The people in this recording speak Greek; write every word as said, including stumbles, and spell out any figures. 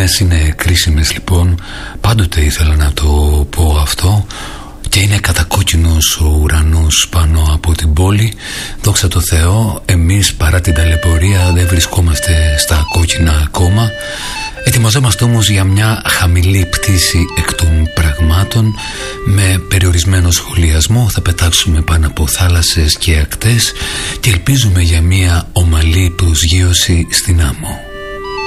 στιγμές είναι κρίσιμες λοιπόν. Πάντοτε ήθελα να το πω αυτό. Και είναι κατακόκκινος ο ουρανός πάνω από την πόλη. Δόξα τω Θεώ, εμείς παρά την ταλαιπωρία δεν βρισκόμαστε στα κόκκινα ακόμα. Ετοιμαζόμαστε όμως για μια χαμηλή πτήση εκ των πραγμάτων. Με περιορισμένο σχολιασμό θα πετάξουμε πάνω από θάλασσες και ακτές και ελπίζουμε για μια ομαλή προσγείωση στην άμμο.